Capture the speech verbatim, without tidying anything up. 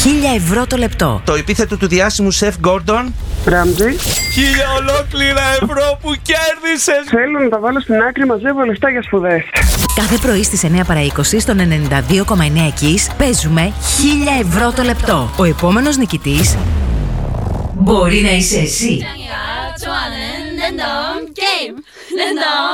χίλια ευρώ το λεπτό. Το επίθετο του διάσημου σεφ Gordon Ράμζι. Χίλια ολόκληρα ευρώ που κέρδισες. Θέλω να τα βάλω στην άκρη, μαζεύω λεφτά για σπουδές. Κάθε πρωί στις εννιά παρά είκοσι στον ενενήντα δύο κόμμα εννέα Kiss παίζουμε χίλια ευρώ το λεπτό. Ο επόμενος νικητής μπορεί να είσαι εσύ.